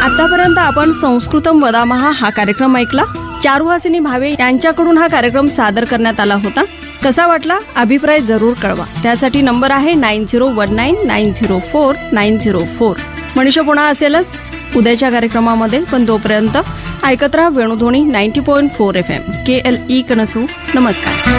आतापर्यंत आपण संस्कृतम वदामहा हा कार्यक्रम ऐकला. चारुहासिनी भावे यांच्याकडून हा कार्यक्रम सादर करण्यात आला होता. कसा वाटला अभिप्राय जरूर कळवा. त्यासाठी नंबर आहे 9019904904. मनीषा पुन्हा असेलच उद्याच्या कार्यक्रमामध्ये, पण तोपर्यंत ऐकत राहा वेणुध्वनी 90.4 FM KLE कनसू. नमस्कार.